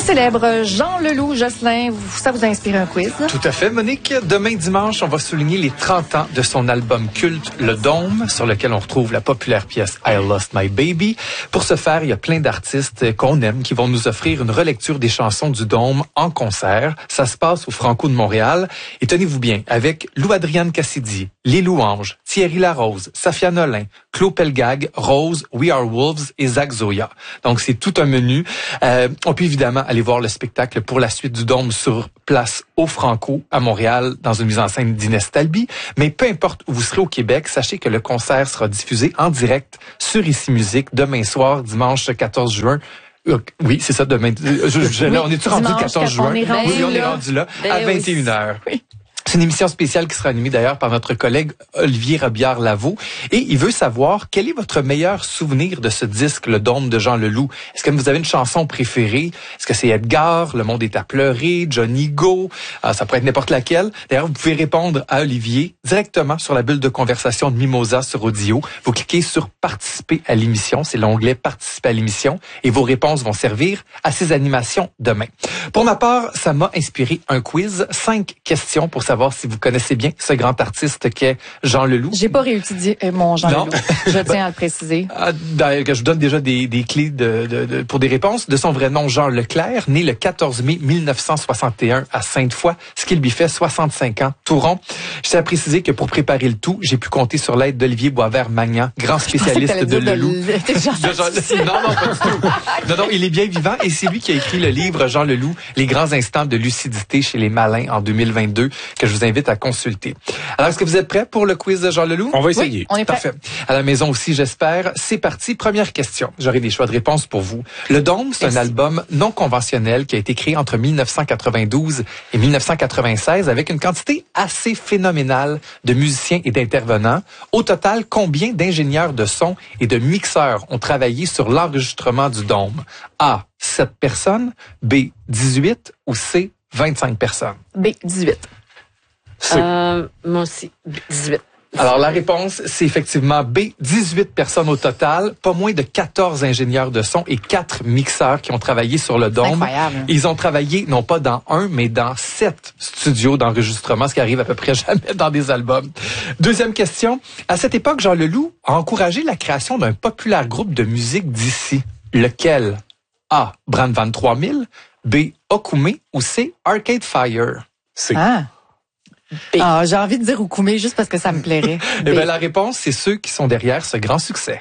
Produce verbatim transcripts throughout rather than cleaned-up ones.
célèbre Jean Leloup. Jocelyn, ça vous a inspiré un quiz? Tout à fait, Monique. Demain dimanche, on va souligner les trente ans de son album culte Le Dôme, sur lequel on retrouve la populaire pièce I Lost My Baby. Pour ce faire, il y a plein d'artistes qu'on aime qui vont nous offrir une relecture des chansons du Dôme en concert. Ça se passe au Franco de Montréal. Et tenez-vous bien, avec Lou-Adrienne Cassidy, Les Louanges, Thierry Larose, Safia Nolin, Claude Pelgag, Rose, We Are Wolves et Zach Zoya. Donc, c'est tout un menu. Euh, on peut évidemment aller voir le spectacle pour la suite du Dôme sur place au Franco à Montréal dans une mise en scène d'Inès Talby. Mais peu importe où vous serez au Québec, sachez que le concert sera diffusé en direct sur Ici Musique demain soir, dimanche quatorze juin. Oui, c'est ça, demain. Je, je, oui, on est-tu rendu le quatorze juin? On est rendu oui, on est rendu là, ben à vingt et une heures. Oui. C'est une émission spéciale qui sera animée d'ailleurs par notre collègue Olivier Robillard-Lavaux. Et il veut savoir quel est votre meilleur souvenir de ce disque, Le Dôme de Jean Leloup. Est-ce que vous avez une chanson préférée? Est-ce que c'est Edgar, Le Monde est à pleurer, Johnny Go? Ah, ça pourrait être n'importe laquelle. D'ailleurs, vous pouvez répondre à Olivier directement sur la bulle de conversation de Mimosa sur Audio. Vous cliquez sur Participer à l'émission. C'est l'onglet Participer à l'émission. Et vos réponses vont servir à ces animations demain. Pour ma part, ça m'a inspiré un quiz. Cinq questions pour savoir si vous connaissez bien ce grand artiste qu'est Jean Leloup. J'ai pas réutilisé mon Jean non. Leloup. Je tiens à le préciser. Ah, je vous donne déjà des, des clés de, de, de, pour des réponses. De son vrai nom, Jean Leclerc, né le quatorze mai mille neuf cent soixante et un à Sainte-Foy, ce qui lui fait soixante-cinq ans, tout rond. Je tiens à préciser que pour préparer le tout, j'ai pu compter sur l'aide d'Olivier Boisvert-Magnan, grand spécialiste de Leloup. De, de Jean de, non, non, pas du tout. Non, non, il est bien vivant et c'est lui qui a écrit le livre Jean Leloup, Les grands instants de lucidité chez les malins en deux mille vingt-deux, que je vous invite à consulter. Alors, est-ce que vous êtes prêts pour le quiz de Jean Leloup? On va essayer. Oui, on est prêt. Parfait. À la maison aussi, j'espère. C'est parti. Première question. J'aurai des choix de réponse pour vous. Le Dôme, c'est Merci. un album non conventionnel qui a été créé entre mille neuf cent quatre-vingt-douze et mille neuf cent quatre-vingt-seize avec une quantité assez phénoménale de musiciens et d'intervenants. Au total, combien d'ingénieurs de son et de mixeurs ont travaillé sur l'enregistrement du Dôme? A, sept personnes. B, dix-huit. Ou C, vingt-cinq personnes. B, dix-huit. Euh, moi aussi, dix-huit. Alors, la réponse, c'est effectivement B, dix-huit personnes au total, pas moins de quatorze ingénieurs de son et quatre mixeurs qui ont travaillé sur le Dôme. Incroyable. Ils ont travaillé non pas dans un, mais dans sept studios d'enregistrement, ce qui arrive à peu près jamais dans des albums. Deuxième question. À cette époque, Jean Leloup a encouragé la création d'un populaire groupe de musique d'ici. Lequel? A, Brandvan trois mille, B, Okume ou C, Arcade Fire? C. Ah. Ah, j'ai envie de dire Okume juste parce que ça me plairait. Eh bien, la réponse, c'est ceux qui sont derrière ce grand succès.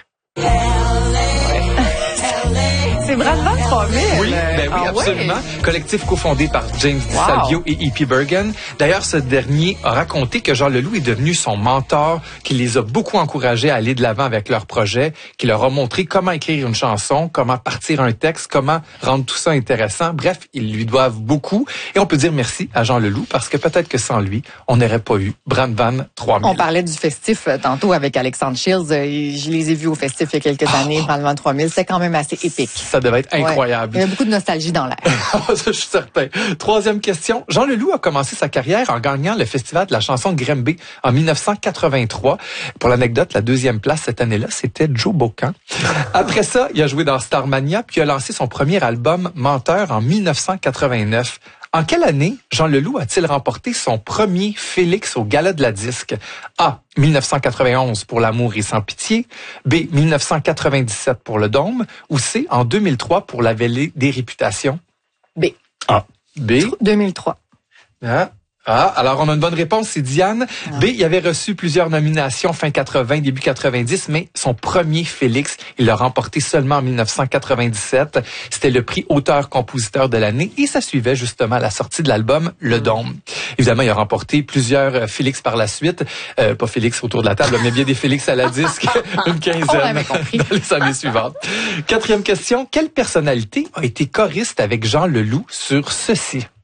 C'est Brandvan trois mille. Oui, ben oui, ah, absolument. Ouais. Collectif cofondé par James Wow. DiSalvio et E P Bergen. D'ailleurs, ce dernier a raconté que Jean Leloup est devenu son mentor, qu'il les a beaucoup encouragés à aller de l'avant avec leur projet, qu'il leur a montré comment écrire une chanson, comment partir un texte, comment rendre tout ça intéressant. Bref, ils lui doivent beaucoup. Et on peut dire merci à Jean Leloup parce que peut-être que sans lui, on n'aurait pas eu Brandvan trois mille. On parlait du festif euh, tantôt avec Alexandre Shields. Euh, je les ai vus au festif il y a quelques Oh. années. Brandvan trois mille, c'est quand même assez épique. Ça devait être incroyable. Ouais. Il y a beaucoup de nostalgie dans l'air. Je suis certain. Troisième question. Jean Leloup a commencé sa carrière en gagnant le Festival de la chanson de Grimby en mille neuf cent quatre-vingt-trois. Pour l'anecdote, la deuxième place cette année-là, c'était Joe Bocan. Après ça, il a joué dans Starmania, puis il a lancé son premier album, Menteur, en mille neuf cent quatre-vingt-neuf. En quelle année Jean Leloup a-t-il remporté son premier Félix au Gala de la Disque? A, mille neuf cent quatre-vingt-onze pour L'amour et sans pitié. B, mille neuf cent quatre-vingt-dix-sept pour Le Dôme. Ou C, en deux mille trois pour La Vallée des Réputations. B. A. B. deux mille trois. Ah. Ah, alors on a une bonne réponse, c'est Diane. Ah. B, il avait reçu plusieurs nominations fin quatre-vingts, début quatre-vingt-dix, mais son premier Félix, il l'a remporté seulement en mille neuf cent quatre-vingt-dix-sept. C'était le prix auteur-compositeur de l'année et ça suivait justement la sortie de l'album Le Dôme. Évidemment, il a remporté plusieurs Félix par la suite. Euh, pas Félix autour de la table, mais bien des Félix à la disque, une quinzaine dans les années suivantes. Quatrième question, quelle personnalité a été choriste avec Jean Leloup sur ceci?